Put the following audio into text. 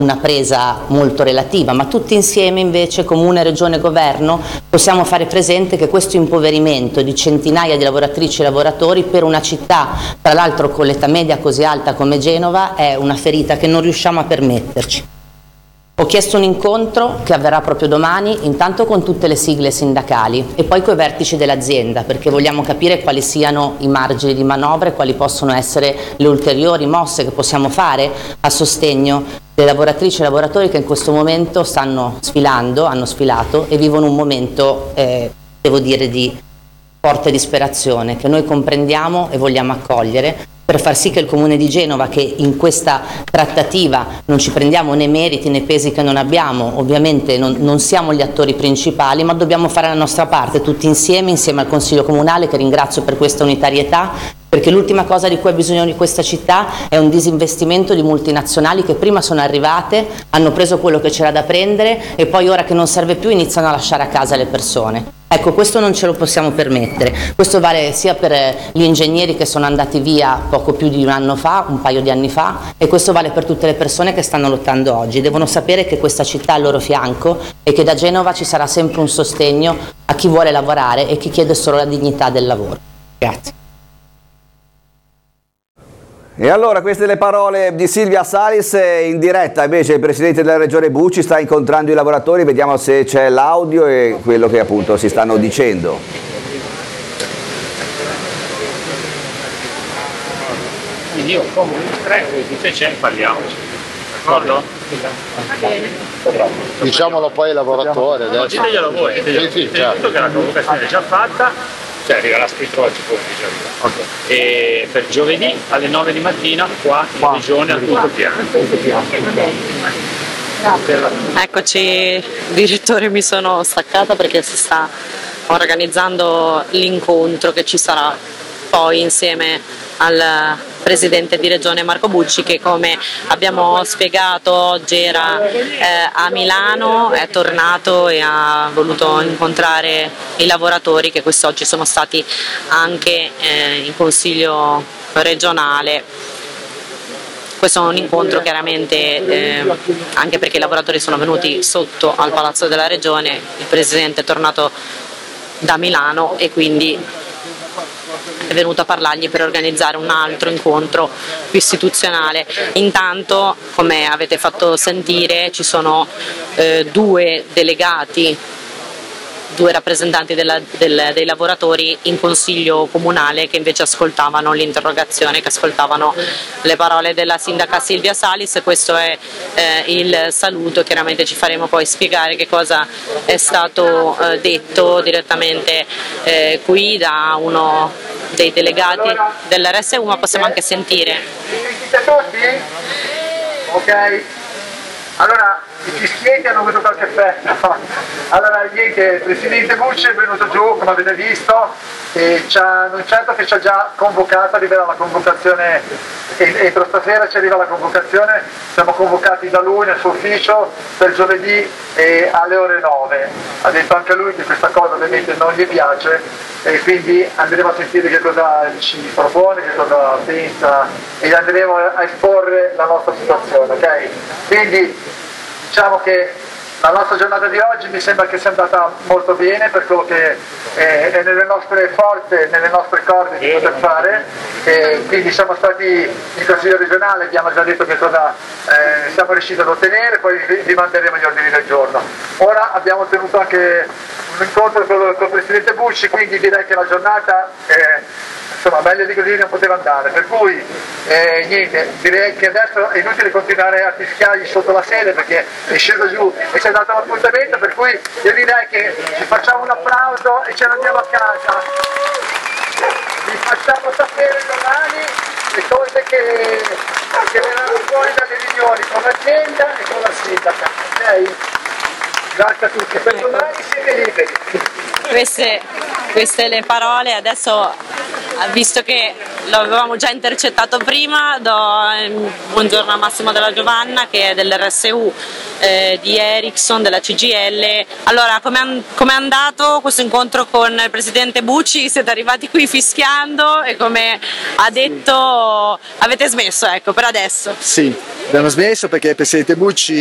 una presa molto relativa, ma tutti insieme invece, comune, regione, governo, possiamo fare presente che questo impoverimento di centinaia di lavoratrici e lavoratori per una città, tra l'altro con l'età media così alta come Genova, è una ferita che non riusciamo a permetterci. Ho chiesto un incontro che avverrà proprio domani, intanto con tutte le sigle sindacali e poi coi vertici dell'azienda, perché vogliamo capire quali siano i margini di manovra e quali possono essere le ulteriori mosse che possiamo fare a sostegno delle lavoratrici e lavoratori che in questo momento stanno sfilando, hanno sfilato e vivono un momento, devo dire, di forte disperazione che noi comprendiamo e vogliamo accogliere, per far sì che il Comune di Genova, che in questa trattativa non ci prendiamo né meriti né pesi che non abbiamo, ovviamente non siamo gli attori principali, ma dobbiamo fare la nostra parte tutti insieme al Consiglio Comunale, che ringrazio per questa unitarietà, perché l'ultima cosa di cui ha bisogno di questa città è un disinvestimento di multinazionali che prima sono arrivate, hanno preso quello che c'era da prendere e poi ora che non serve più iniziano a lasciare a casa le persone. Ecco, questo non ce lo possiamo permettere. Questo vale sia per gli ingegneri che sono andati via poco più di un anno fa, un paio di anni fa, e questo vale per tutte le persone che stanno lottando oggi. Devono sapere che questa città è al loro fianco e che da Genova ci sarà sempre un sostegno a chi vuole lavorare e chi chiede solo la dignità del lavoro. Grazie. E allora queste le parole di Silvia Salis. In diretta invece il Presidente della Regione Bucci sta incontrando i lavoratori, vediamo se c'è l'audio e quello che appunto si stanno dicendo. Quindi io come un 3 se c'è parliamoci, d'accordo? Diciamolo poi ai lavoratori adesso. Diteglielo voi, sì, certo. Che la convocazione è già fatta. Cioè arriva la scritto oggi poi okay. E per giovedì alle 9 di mattina qua in regione al punto piano. Eccoci, direttore, mi sono staccata perché si sta organizzando l'incontro che ci sarà poi insieme al Presidente di Regione Marco Bucci, che come abbiamo spiegato oggi era a Milano, è tornato e ha voluto incontrare i lavoratori che quest'oggi sono stati anche in Consiglio regionale. Questo è un incontro chiaramente anche perché i lavoratori sono venuti sotto al Palazzo della Regione, il Presidente è tornato da Milano e quindi è venuto a parlargli per organizzare un altro incontro più istituzionale. Intanto, come avete fatto sentire, ci sono due delegati, due rappresentanti dei lavoratori in consiglio comunale che invece ascoltavano l'interrogazione, che ascoltavano le parole della sindaca Silvia Salis. Questo è il saluto, chiaramente ci faremo poi spiegare che cosa è stato detto direttamente qui da uno dei delegati dell'RSU, ma possiamo anche sentire. Sentite tutti? Ok. Allora, i fischietti hanno avuto qualche effetto. Allora, niente, il Presidente Bucci è venuto giù, come avete visto, e ci ha annunciato che ci ha già convocato, arriverà la convocazione, entro stasera ci arriva la convocazione, siamo convocati da lui nel suo ufficio per giovedì alle ore 9. Ha detto anche lui che questa cosa ovviamente non gli piace e quindi andremo a sentire che cosa ci propone, che cosa pensa e andremo a esporre la nostra situazione, ok? Quindi diciamo che la nostra giornata di oggi mi sembra che sia andata molto bene per quello che è nelle nostre forze, nelle nostre corde di poter fare, quindi siamo stati in Consiglio regionale, abbiamo già detto che cosa siamo riusciti ad ottenere, poi vi manderemo gli ordini del giorno. Ora abbiamo ottenuto anche un incontro con il Presidente Bucci, quindi direi che la giornata insomma meglio di così non poteva andare, per cui niente, direi che adesso è inutile continuare a fischiargli sotto la sede perché è sceso giù e ci è dato l'appuntamento, per cui io direi che ci facciamo un applauso e ce ne andiamo a casa. Vi facciamo sapere domani le cose che verranno fuori dalle riunioni con l'azienda e con la sindaca, ok? Grazie a tutti, per domani siete liberi. Queste le parole. Adesso visto che lo avevamo già intercettato prima, do buongiorno a Massimo Della Giovanna, che è dell'RSU, di Ericsson, della CGIL. Allora, com'è andato questo incontro con il presidente Bucci? Siete arrivati qui fischiando e, come ha detto, avete smesso, ecco, per adesso? Sì, abbiamo smesso perché il presidente Bucci